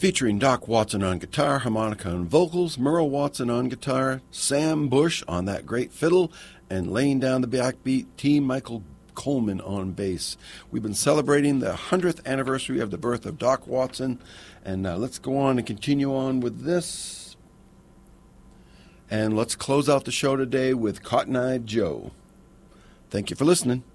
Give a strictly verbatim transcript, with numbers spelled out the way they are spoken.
featuring Doc Watson on guitar, harmonica, and vocals, Merle Watson on guitar, Sam Bush on that great fiddle, and laying down the backbeat, T. Michael Coleman on bass. We've been celebrating the hundredth anniversary of the birth of Doc Watson, and uh, let's go on and continue on with this. And let's close out the show today with Cotton Eye Joe. Thank you for listening.